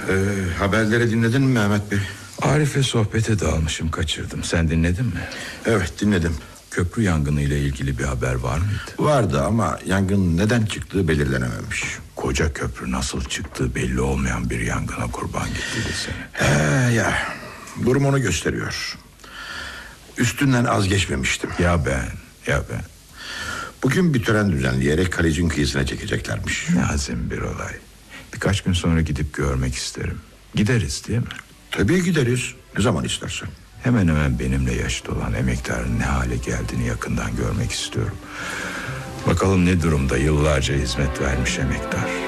Haberleri dinledin mi Mehmet Bey? Arif'le sohbete dalmışım, kaçırdım. Sen dinledin mi? Evet, dinledim. Köprü yangını ile ilgili bir haber var mıydı? Vardı ama yangın neden çıktığı belirlenememiş. Koca köprü nasıl çıktığı belli olmayan bir yangına kurban gitti desene. Ya durum onu gösteriyor. Üstünden az geçmemiştim. Ya ben. Bugün bir tören düzenleyerek Kalecin kıyısına çekeceklermiş. Ne azim bir olay. Birkaç gün sonra gidip görmek isterim. Gideriz değil mi? Tabii gideriz. Ne zaman istersen. Hemen hemen benimle yaşıt olan emektarın ne hale geldiğini yakından görmek istiyorum. Bakalım ne durumda, yıllarca hizmet vermiş emektar.